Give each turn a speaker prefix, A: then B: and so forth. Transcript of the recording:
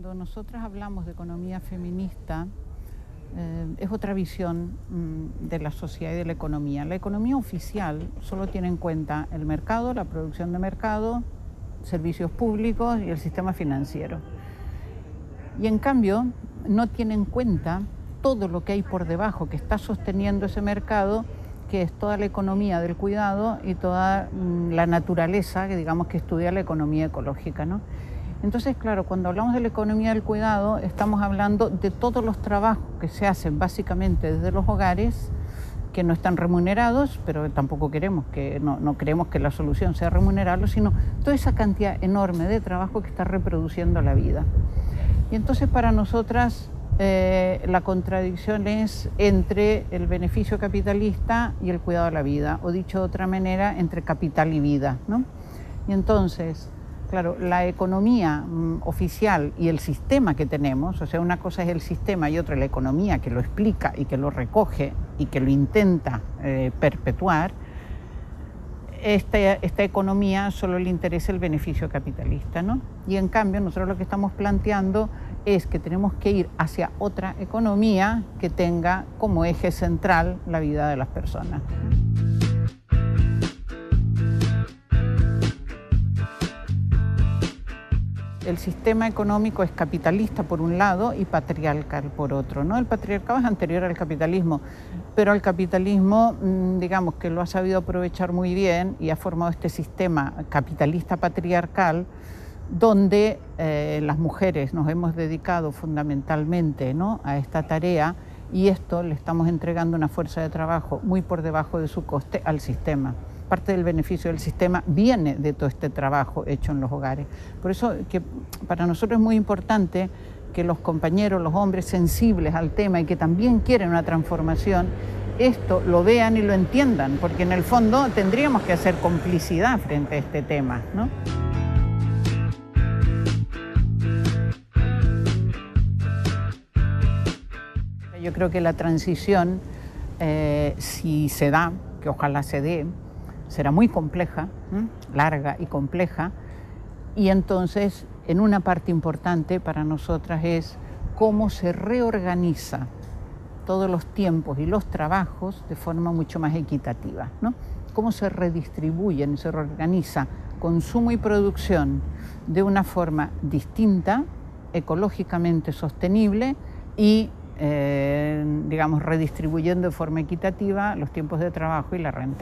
A: Cuando nosotras hablamos de economía feminista, es otra visión de la sociedad y de la economía. La economía oficial solo tiene en cuenta el mercado, la producción de mercado, servicios públicos y el sistema financiero. Y en cambio, no tiene en cuenta todo lo que hay por debajo que está sosteniendo ese mercado, que es toda la economía del cuidado y toda la naturaleza, que digamos que estudia la economía ecológica, ¿no? Entonces, claro, cuando hablamos de la economía del cuidado, estamos hablando de todos los trabajos que se hacen básicamente desde los hogares, que no están remunerados, pero tampoco queremos que, no creemos que la solución sea remunerarlos, sino toda esa cantidad enorme de trabajo que está reproduciendo la vida. Y entonces para nosotras la contradicción es entre el beneficio capitalista y el cuidado de la vida, o dicho de otra manera, entre capital y vida, ¿no? Y entonces, claro, la economía oficial y el sistema que tenemos, o sea, una cosa es el sistema y otra la economía que lo explica y que lo recoge y que lo intenta perpetuar. Esta economía solo le interesa el beneficio capitalista, ¿no? Y en cambio nosotros lo que estamos planteando es que tenemos que ir hacia otra economía que tenga como eje central la vida de las personas. El sistema económico es capitalista por un lado y patriarcal por otro, ¿no? El patriarcado es anterior al capitalismo, pero el capitalismo, digamos que lo ha sabido aprovechar muy bien y ha formado este sistema capitalista patriarcal donde las mujeres nos hemos dedicado fundamentalmente, ¿no?, a esta tarea, y esto le estamos entregando una fuerza de trabajo muy por debajo de su coste al sistema. Parte del beneficio del sistema viene de todo este trabajo hecho en los hogares. Por eso que para nosotros es muy importante que los compañeros, los hombres sensibles al tema y que también quieren una transformación, esto lo vean y lo entiendan, porque en el fondo tendríamos que hacer complicidad frente a este tema, ¿no? Yo creo que la transición, si se da, que ojalá se dé, será muy compleja, larga y compleja, y entonces en una parte importante para nosotras es cómo se reorganiza todos los tiempos y los trabajos de forma mucho más equitativa, ¿no? Cómo se redistribuyen y se reorganiza consumo y producción de una forma distinta, ecológicamente sostenible y digamos, redistribuyendo de forma equitativa los tiempos de trabajo y la renta.